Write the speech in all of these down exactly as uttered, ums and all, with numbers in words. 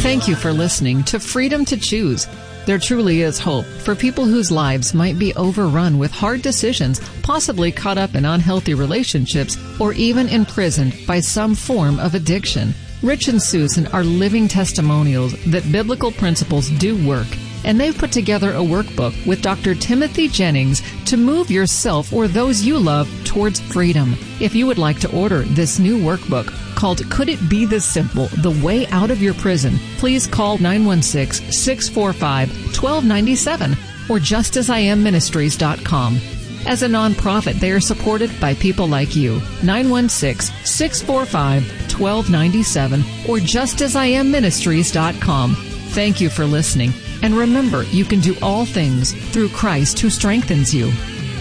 Thank you for listening to Freedom to Choose. There truly is hope for people whose lives might be overrun with hard decisions, possibly caught up in unhealthy relationships, or even imprisoned by some form of addiction. Rich and Susan are living testimonials that biblical principles do work, and they've put together a workbook with Doctor Timothy Jennings to move yourself or those you love towards freedom. If you would like to order this new workbook called Could It Be This Simple? The Way Out of Your Prison, please call nine one six, six four five, one two nine seven or just as I am ministries dot com. As a nonprofit, they are supported by people like you. nine one six, six four five, one two nine seven or just as I am ministries dot com. Thank you for listening. And remember, you can do all things through Christ who strengthens you.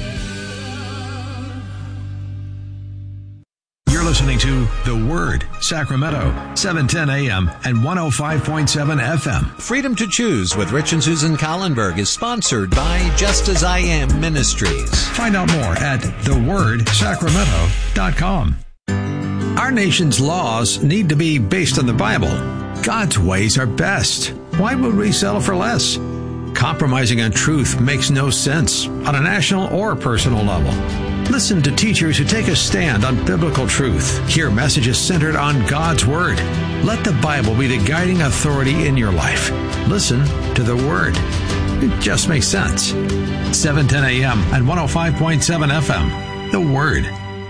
You're listening to The Word, Sacramento, seven ten A M and one oh five point seven F M. Freedom to Choose with Rich and Susan Collenberg is sponsored by Just As I Am Ministries. Find out more at the word sacramento dot com. Our nation's laws need to be based on the Bible. God's ways are best. Why would we settle for less? Compromising on truth makes no sense on a national or personal level. Listen to teachers who take a stand on biblical truth. Hear messages centered on God's Word. Let the Bible be the guiding authority in your life. Listen to the Word. It just makes sense. seven ten A M and one oh five point seven F M. The Word.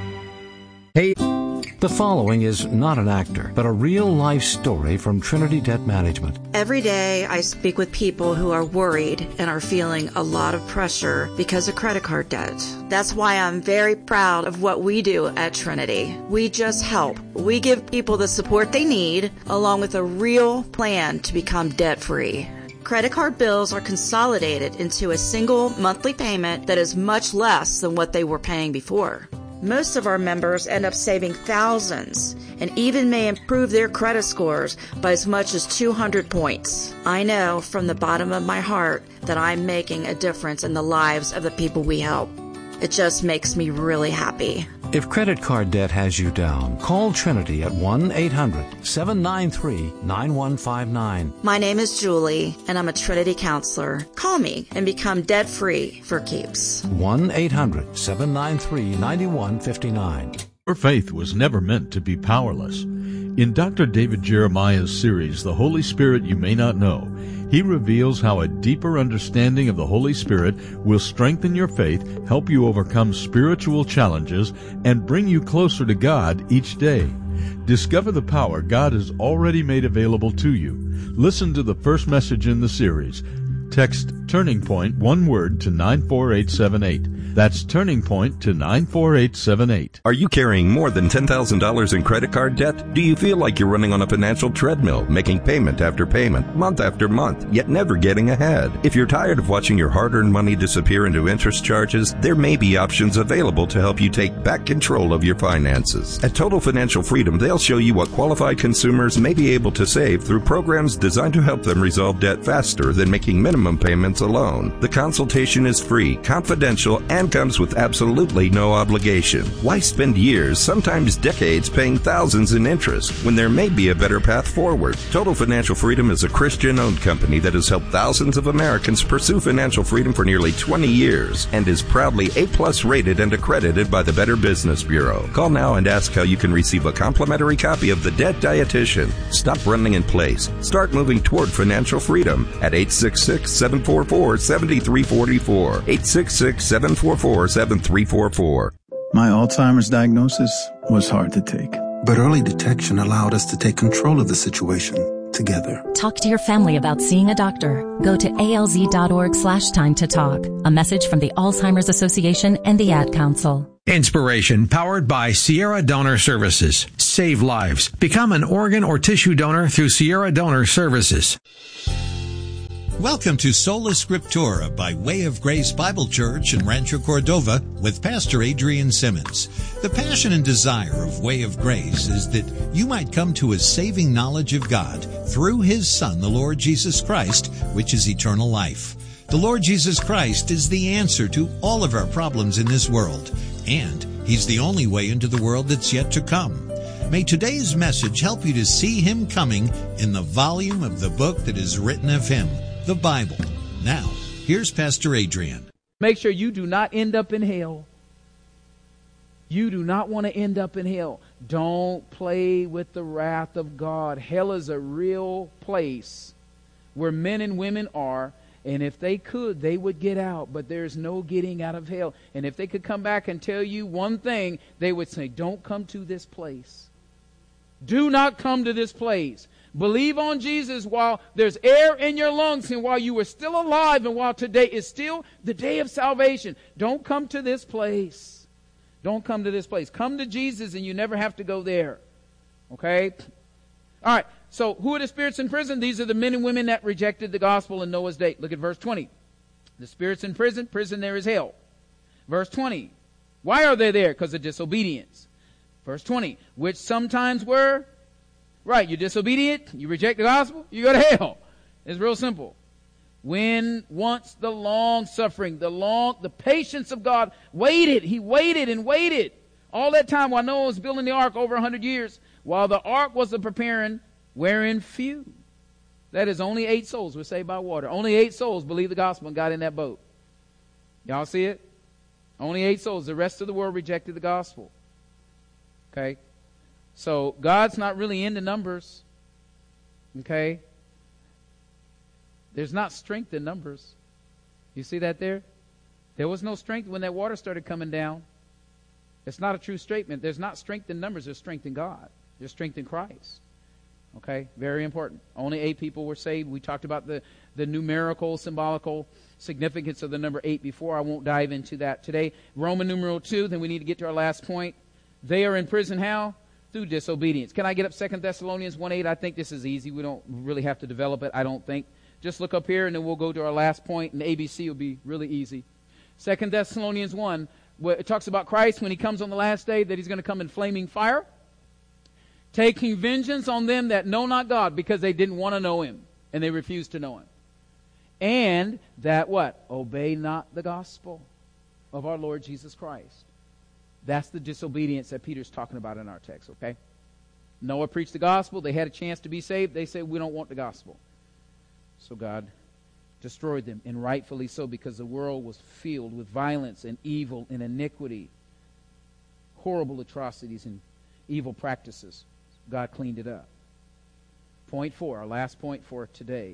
Hey. The following is not an actor, but a real-life story from Trinity Debt Management. Every day I speak with people who are worried and are feeling a lot of pressure because of credit card debt. That's why I'm very proud of what we do at Trinity. We just help. We give people the support they need, along with a real plan to become debt-free. Credit card bills are consolidated into a single monthly payment that is much less than what they were paying before. Most of our members end up saving thousands and even may improve their credit scores by as much as two hundred points. I know from the bottom of my heart that I'm making a difference in the lives of the people we help. It just makes me really happy. If credit card debt has you down, call Trinity at one eight hundred, seven nine three, nine one five nine. My name is Julie, and I'm a Trinity counselor. Call me and become debt-free for keeps. one eight hundred, seven nine three, nine one five nine. Your faith was never meant to be powerless. In Doctor David Jeremiah's series, The Holy Spirit You May Not Know, he reveals how a deeper understanding of the Holy Spirit will strengthen your faith, help you overcome spiritual challenges, and bring you closer to God each day. Discover the power God has already made available to you. Listen to the first message in the series. Text Turning Point, one word, to nine four eight seven eight. That's Turning Point to nine four eight seven eight. Are you carrying more than ten thousand dollars in credit card debt? Do you feel like you're running on a financial treadmill, making payment after payment, month after month, yet never getting ahead? If you're tired of watching your hard-earned money disappear into interest charges, there may be options available to help you take back control of your finances. At Total Financial Freedom, they'll show you what qualified consumers may be able to save through programs designed to help them resolve debt faster than making minimum payments alone. The consultation is free, confidential, and comes with absolutely no obligation. Why spend years, sometimes decades, paying thousands in interest when there may be a better path forward? Total Financial Freedom is a Christian-owned company that has helped thousands of Americans pursue financial freedom for nearly twenty years and is proudly A-plus rated and accredited by the Better Business Bureau. Call now and ask how you can receive a complimentary copy of The Debt Dietitian. Stop running in place. Start moving toward financial freedom at eight six six, seven four four, seven three four four. eight six six, seven four four, seven three four four. My Alzheimer's diagnosis was hard to take. But early detection allowed us to take control of the situation together. Talk to your family about seeing a doctor. Go to alz.org slash time to talk. A message from the Alzheimer's Association and the Ad Council. Inspiration powered by Sierra Donor Services. Save lives. Become an organ or tissue donor through Sierra Donor Services. Welcome to Sola Scriptura by Way of Grace Bible Church in Rancho Cordova with Pastor Adrian Simmons. The passion and desire of Way of Grace is that you might come to a saving knowledge of God through His Son, the Lord Jesus Christ, which is eternal life. The Lord Jesus Christ is the answer to all of our problems in this world, and He's the only way into the world that's yet to come. May today's message help you to see Him coming in the volume of the book that is written of Him, the Bible. Now, here's Pastor Adrian. Make sure you do not end up in hell. You do not want to end up in hell. Don't play with the wrath of God. Hell is a real place where men and women are, and if they could, they would get out, but there's no getting out of hell. And if they could come back and tell you one thing, they would say, don't come to this place. Do not come to this place. Believe on Jesus while there's air in your lungs and while you are still alive and while today is still the day of salvation. Don't come to this place. Don't come to this place. Come to Jesus and you never have to go there. Okay? All right. So who are the spirits in prison? These are the men and women that rejected the gospel in Noah's day. Look at verse twenty. The spirits in prison. Prison there is hell. Verse twenty. Why are they there? Because of disobedience. Verse twenty, which sometimes were, right, you're disobedient, you reject the gospel, you go to hell. It's real simple. When once the long suffering, the long, the patience of God waited, He waited and waited. All that time while Noah was building the ark over a hundred years, while the ark was preparing, wherein few, that is only eight souls were saved by water. Only eight souls believed the gospel and got in that boat. Y'all see it? Only eight souls. The rest of the world rejected the gospel. Okay, so God's not really into numbers. Okay, there's not strength in numbers. You see that there? There was no strength when that water started coming down. It's not a true statement. There's not strength in numbers. There's strength in God. There's strength in Christ. Okay, very important. Only eight people were saved. We talked about the, the numerical, symbolical significance of the number eight before. I won't dive into that today. Roman numeral two, then we need to get to our last point. They are in prison how? Through disobedience. Can I get up Second Thessalonians one eight? I think this is easy. We don't really have to develop it, I don't think. Just look up here and then we'll go to our last point, and A B C will be really easy. Second Thessalonians one, where it talks about Christ when He comes on the last day, that He's going to come in flaming fire, taking vengeance on them that know not God, because they didn't want to know Him and they refused to know Him. And that what? Obey not the gospel of our Lord Jesus Christ. That's the disobedience that Peter's talking about in our text, okay? Noah preached the gospel. They had a chance to be saved. They said, we don't want the gospel. So God destroyed them, and rightfully so, because the world was filled with violence and evil and iniquity, horrible atrocities and evil practices. God cleaned it up. Point four, our last point for today.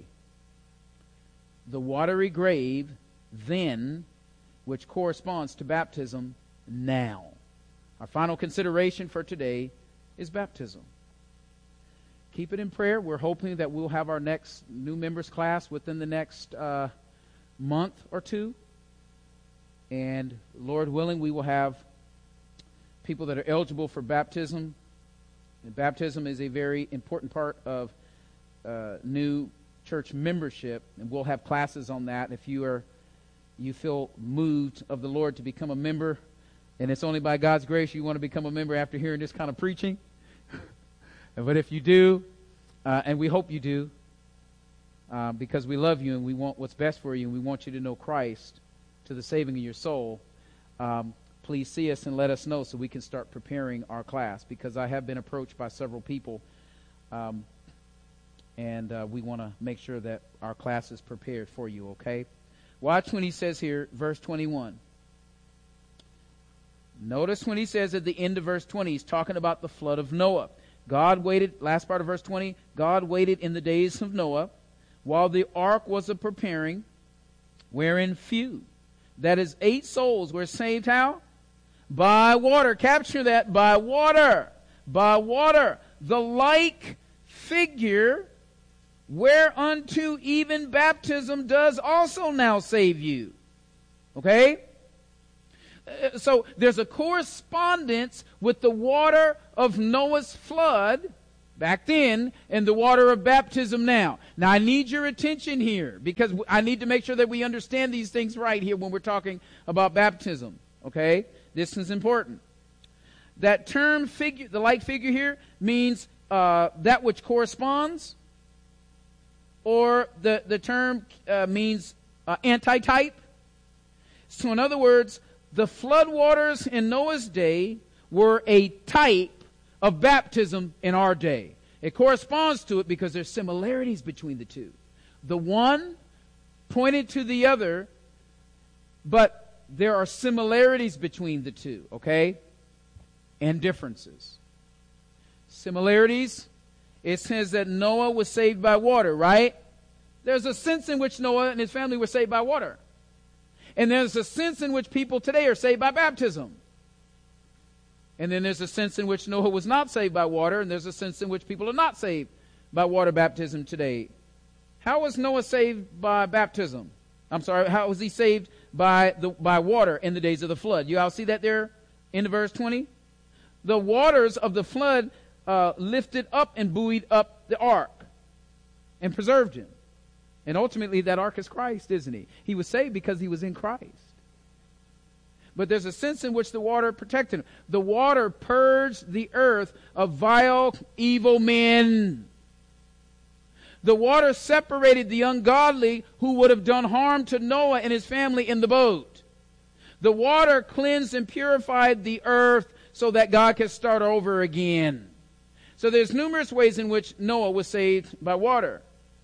The watery grave, then, which corresponds to baptism, now. Our final consideration for today is baptism. Keep it in prayer. We're hoping that we'll have our next new members class within the next uh, month or two. And Lord willing, we will have people that are eligible for baptism. And baptism is a very important part of uh, new church membership. And we'll have classes on that. If you are, you feel moved of the Lord to become a member, and it's only by God's grace you want to become a member after hearing this kind of preaching. But if you do, uh, and we hope you do, uh, because we love you and we want what's best for you and we want you to know Christ to the saving of your soul, um, please see us and let us know so we can start preparing our class, because I have been approached by several people, um, and uh, we want to make sure that our class is prepared for you, okay? Watch when he says here, verse twenty-one. Notice when he says at the end of verse twenty, he's talking about the flood of Noah. God waited, last part of verse twenty, God waited in the days of Noah while the ark was a preparing, wherein few, that is eight souls, were saved how? By water. Capture that, by water. By water. The like figure whereunto even baptism does also now save you. Okay? So there's a correspondence with the water of Noah's flood back then and the water of baptism now. Now I need your attention here, because I need to make sure that we understand these things right here when we're talking about baptism. Okay? This is important. That term figure, the like figure here, means uh, that which corresponds, or the, the term uh, means uh, antitype. So in other words, the flood waters in Noah's day were a type of baptism in our day. It corresponds to it because there's similarities between the two. The one pointed to the other, but there are similarities between the two, okay? And differences. Similarities, it says that Noah was saved by water, right? There's a sense in which Noah and his family were saved by water. And there's a sense in which people today are saved by baptism. And then there's a sense in which Noah was not saved by water, and there's a sense in which people are not saved by water baptism today. How was Noah saved by baptism? I'm sorry, how was he saved by the by water in the days of the flood? You all see that there in verse twenty? The waters of the flood uh, lifted up and buoyed up the ark and preserved him. And ultimately that ark is Christ, isn't he? He was saved because he was in Christ. But there's a sense in which the water protected him. The water purged the earth of vile, evil men. The water separated the ungodly who would have done harm to Noah and his family in the boat. The water cleansed and purified the earth so that God could start over again. So there's numerous ways in which Noah was saved by water.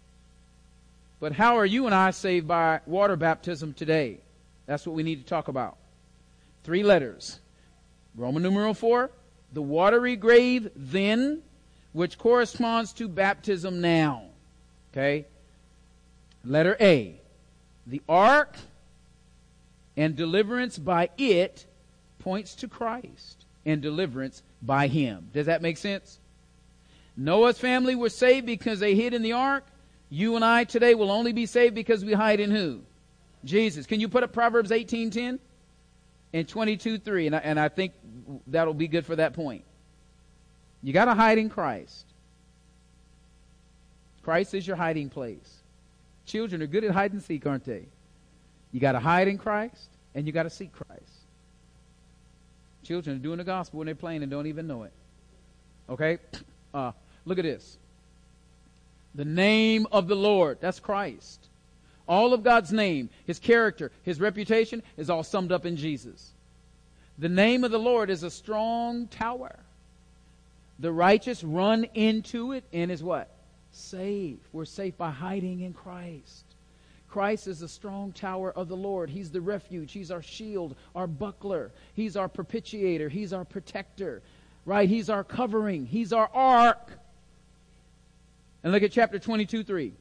But how are you and I saved by water baptism today? That's what we need to talk about. Three letters. Roman numeral four, the watery grave then, which corresponds to baptism now. Okay? Letter A, the ark and deliverance by it points to Christ and deliverance by him. Does that make sense? Noah's family were saved because they hid in the ark. You and I today will only be saved because we hide in who? Jesus. Can you put up Proverbs eighteen ten? And twenty-two three, and I, and I think that'll be good for that point. You got to hide in Christ. Christ is your hiding place. Children are good at hide and seek, aren't they? You got to hide in Christ, and you got to seek Christ. Children are doing the gospel when they're playing and don't even know it. Okay? Uh, look at this. The name of the Lord, that's Christ. All of God's name, his character, his reputation is all summed up in Jesus. The name of the Lord is a strong tower. The righteous run into it and is what? Safe. We're safe by hiding in Christ. Christ is the strong tower of the Lord. He's the refuge. He's our shield, our buckler. He's our propitiator. He's our protector. Right? He's our covering. He's our ark. And look at chapter twenty-two three.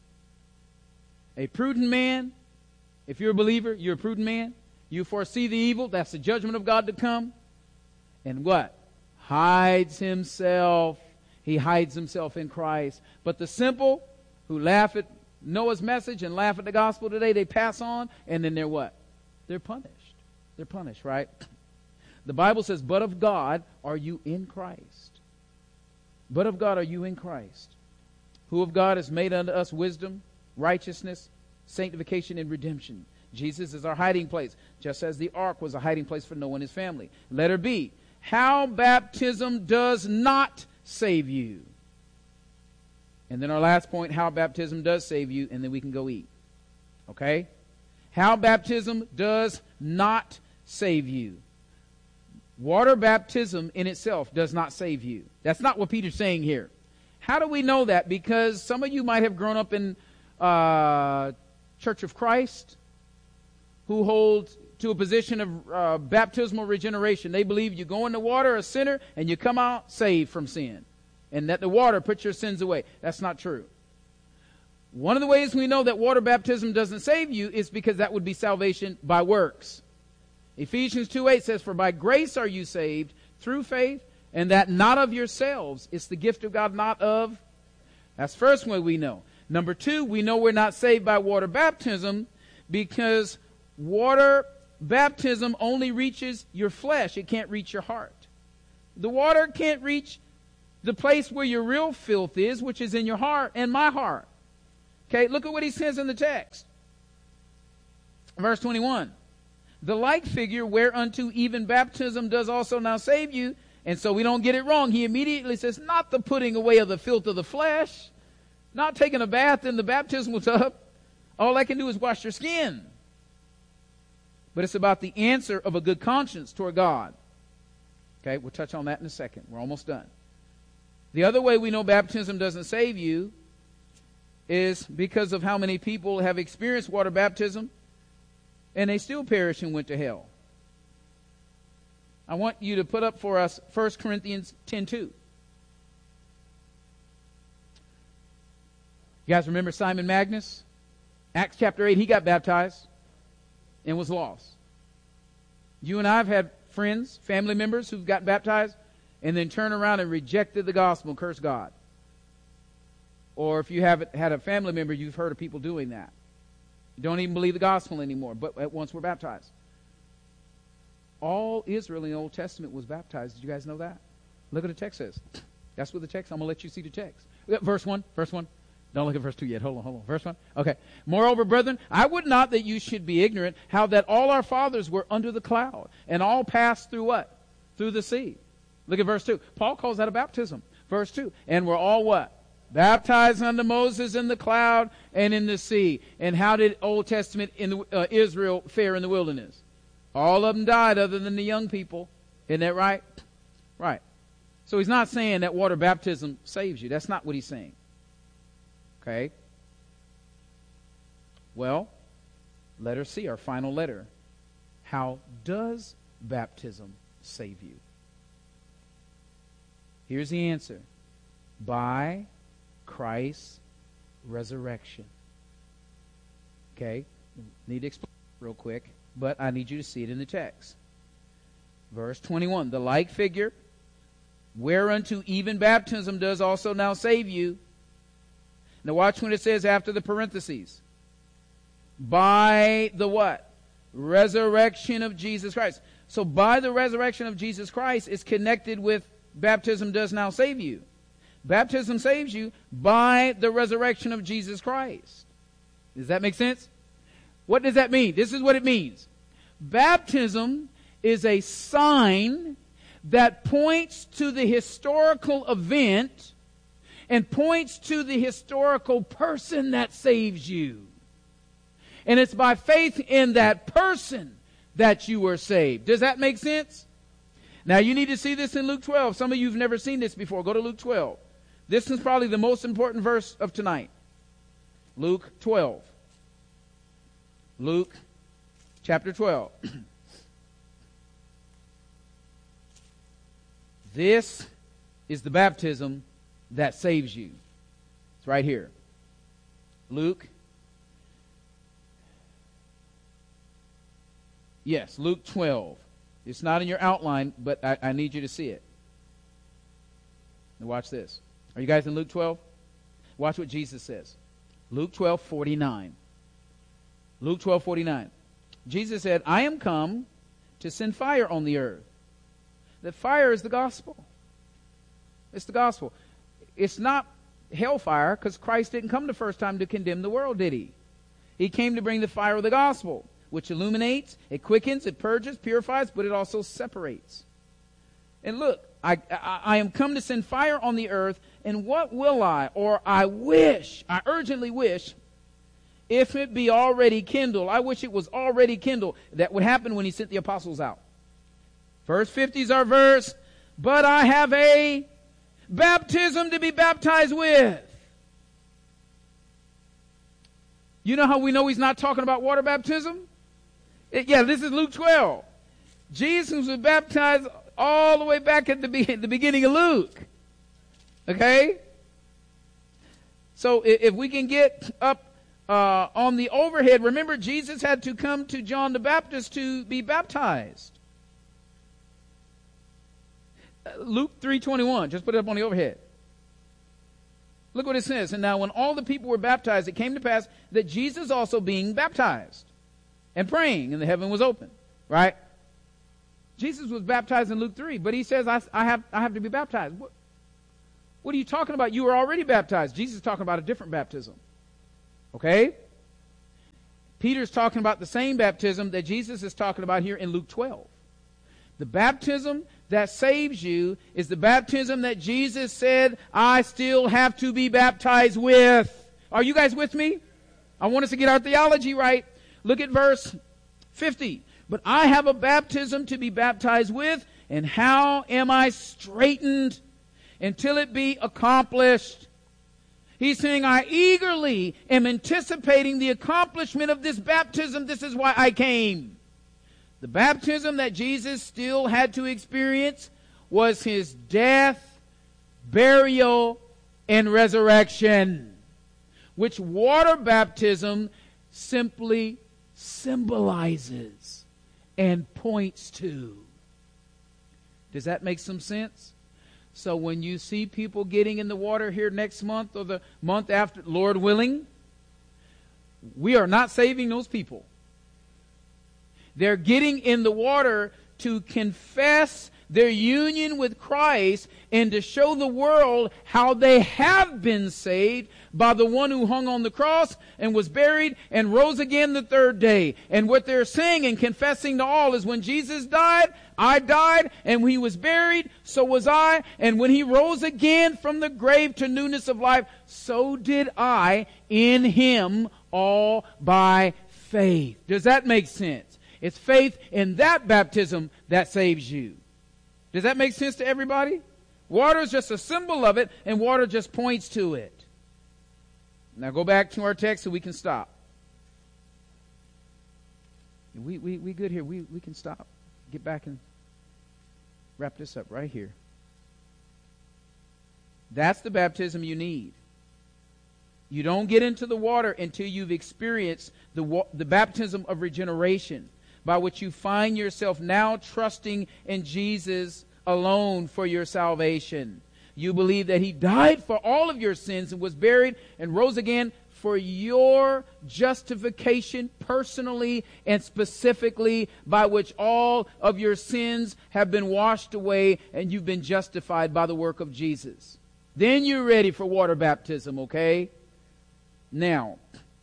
A prudent man, if you're a believer, you're a prudent man. You foresee the evil, that's the judgment of God to come. And what? Hides himself. He hides himself in Christ. But the simple who laugh at Noah's message and laugh at the gospel today, they pass on, and then they're what? They're punished. They're punished, right? The Bible says, but of God are you in Christ. But of God are you in Christ. Who of God has made unto us wisdom, righteousness, sanctification, and redemption. Jesus is our hiding place, just as the ark was a hiding place for Noah and his family. Letter B, how baptism does not save you. And then our last point, how baptism does save you, and then we can go eat. Okay? How baptism does not save you. Water baptism in itself does not save you. That's not what Peter's saying here. How do we know that? Because some of you might have grown up in uh, Church of Christ, who hold to a position of uh, baptismal regeneration. They believe you go in the water a sinner and you come out saved from sin, and that the water puts your sins away. That's not true. One of the ways we know that water baptism doesn't save you is because that would be salvation by works. Ephesians two eight says, for by grace are you saved through faith, and that not of yourselves. It's the gift of God, not of. That's the first way we know. Number two, we know we're not saved by water baptism because water baptism only reaches your flesh. It can't reach your heart. The water can't reach the place where your real filth is, which is in your heart and my heart. Okay, look at what he says in the text. Verse twenty-one. The like figure whereunto even baptism does also now save you. And so we don't get it wrong. He immediately says, not the putting away of the filth of the flesh, not taking a bath in the baptismal tub. All I can do is wash your skin. But it's about the answer of a good conscience toward God. Okay, we'll touch on that in a second. We're almost done. The other way we know baptism doesn't save you is because of how many people have experienced water baptism and they still perish and went to hell. I want you to put up for us First Corinthians ten two. You guys remember Simon Magnus? Acts chapter eight, he got baptized and was lost. You and I have had friends, family members who've got baptized and then turned around and rejected the gospel and cursed God. Or if you haven't had a family member, you've heard of people doing that. You don't even believe the gospel anymore, but at once were baptized. All Israel in the Old Testament was baptized. Did you guys know that? Look what the text says. That's what the text, I'm going to let you see the text. Verse one, verse one. Don't look at verse two yet. Hold on, hold on. Verse one. Okay. Moreover, brethren, I would not that you should be ignorant how that all our fathers were under the cloud and all passed through what? Through the sea. Look at verse two. Paul calls that a baptism. Verse two. And we're all what? Baptized unto Moses in the cloud and in the sea. And how did Old Testament in the, uh, Israel fare in the wilderness? All of them died other than the young people. Isn't that right? Right. So he's not saying that water baptism saves you. That's not what he's saying. Okay. Well, letter C, our final letter. How does baptism save you? Here's the answer. By Christ's resurrection. Okay. Need to explain real quick, but I need you to see it in the text. Verse twenty-one. The like figure, whereunto even baptism does also now save you. Now watch when it says after the parentheses. By the what? Resurrection of Jesus Christ. So by the resurrection of Jesus Christ is connected with baptism does now save you. Baptism saves you by the resurrection of Jesus Christ. Does that make sense? What does that mean? This is what it means. Baptism is a sign that points to the historical event and points to the historical person that saves you. And it's by faith in that person that you were saved. Does that make sense? Now you need to see this in Luke twelve. Some of you have never seen this before. Go to Luke twelve. This is probably the most important verse of tonight. Luke twelve. Luke chapter twelve. This is the baptism that saves you. It's right here. Luke. Yes, Luke twelve. It's not in your outline, but I, I need you to see it. Now watch this. Are you guys in Luke twelve? Watch what Jesus says. Luke twelve forty-nine. Luke twelve forty-nine. Jesus said, I am come to send fire on the earth. That fire is the gospel. It's the gospel. It's not hellfire, because Christ didn't come the first time to condemn the world, did he? He came to bring the fire of the gospel, which illuminates, it quickens, it purges, purifies, but it also separates. And look, I, I, I am come to send fire on the earth, and what will I, or I wish, I urgently wish, if it be already kindled. I wish it was already kindled. That would happen when he sent the apostles out. Verse fifty is our verse. But I have a baptism to be baptized with. You know how we know he's not talking about water baptism? It, yeah, this is Luke twelve. Jesus was baptized all the way back at the, be- the beginning of Luke. Okay? So if, if we can get up uh, on the overhead, remember Jesus had to come to John the Baptist to be baptized. Luke three twenty-one. Just put it up on the overhead. Look what it says. And now when all the people were baptized, it came to pass that Jesus also being baptized and praying, and the heaven was open. Right? Jesus was baptized in Luke three, but he says, I, I have I have to be baptized. What, what are you talking about? You were already baptized. Jesus is talking about a different baptism. Okay? Peter's talking about the same baptism that Jesus is talking about here in Luke twelve. The baptism that saves you is the baptism that Jesus said, I still have to be baptized with. Are you guys with me? I want us to get our theology right. Look at verse fifty. But I have a baptism to be baptized with, And how am I straightened until it be accomplished? He's saying, I eagerly am anticipating the accomplishment of this baptism. This is why I came. The baptism that Jesus still had to experience was his death, burial, and resurrection, which water baptism simply symbolizes and points to. Does that make some sense? So when you see people getting in the water here next month or the month after, Lord willing, we are not saving those people. They're getting in the water to confess their union with Christ and to show the world how they have been saved by the one who hung on the cross and was buried and rose again the third day. And what they're saying and confessing to all is, when Jesus died, I died, and when he was buried, so was I. And when he rose again from the grave to newness of life, so did I in him, all by faith. Does that make sense? It's faith in that baptism that saves you. Does that make sense to everybody? Water is just a symbol of it, and water just points to it. Now go back to our text so we can stop. We we we good here. We we can stop. Get back and wrap this up right here. That's the baptism you need. You don't get into the water until you've experienced the the baptism of regeneration, by which you find yourself now trusting in Jesus alone for your salvation. You believe that he died for all of your sins and was buried and rose again for your justification personally and specifically, by which all of your sins have been washed away and you've been justified by the work of Jesus. Then you're ready for water baptism, okay? Now,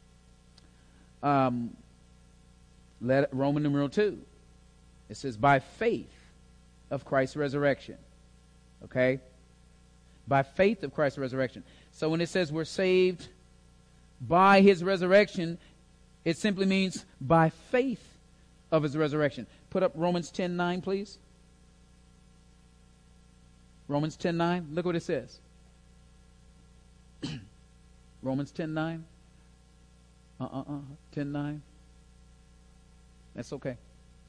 um, let Roman numeral two. It says, by faith of Christ's resurrection. Okay? By faith of Christ's resurrection. So when it says we're saved by his resurrection, it simply means by faith of his resurrection. Put up Romans ten nine, please. Romans ten nine. Look what it says. Romans ten nine. Uh-uh-uh. ten nine. That's okay.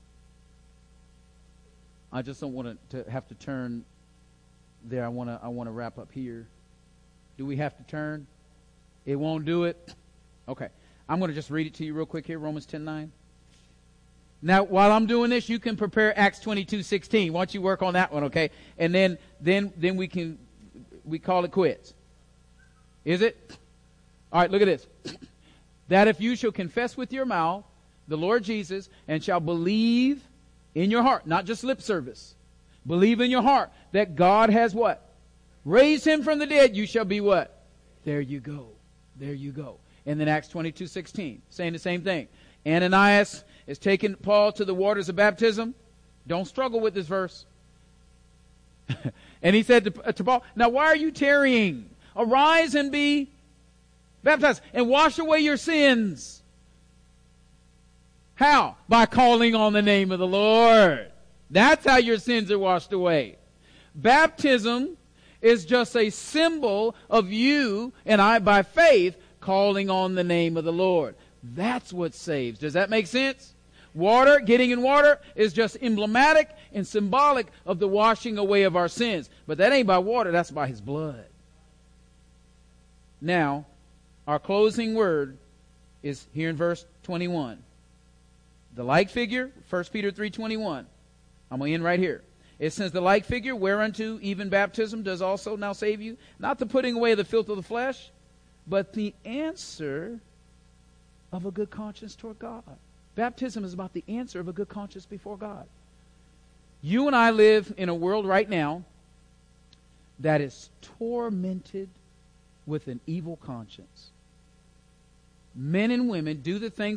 I just don't want to, to have to turn there. I want to I want to wrap up here. Do we have to turn? It won't do it? Okay. I'm going to just read it to you real quick here, Romans ten nine. Now, while I'm doing this, you can prepare Acts twenty-two sixteen. Why don't you work on that one, okay? And then then then we can we call it quits. Is it? All right, look at this. That if you shall confess with your mouth the Lord Jesus and shall believe in your heart, not just lip service. Believe in your heart that God has what? Raised him from the dead. You shall be what? There you go. There you go. And then Acts twenty-two sixteen, saying the same thing. Ananias is taking Paul to the waters of baptism. Don't struggle with this verse. And he said to, uh, to Paul, now why are you tarrying? Arise and be baptized and wash away your sins. How? By calling on the name of the Lord. That's how your sins are washed away. Baptism is just a symbol of you and I, by faith, calling on the name of the Lord. That's what saves. Does that make sense? Water, getting in water, is just emblematic and symbolic of the washing away of our sins. But that ain't by water, that's by his blood. Now, our closing word is here in verse twenty-one. The like figure, First Peter three twenty-one. I'm going to end right here. It says, the like figure, whereunto even baptism does also now save you, not the putting away of the filth of the flesh, but the answer of a good conscience toward God. Baptism is about the answer of a good conscience before God. You and I live in a world right now that is tormented with an evil conscience. Men and women do the things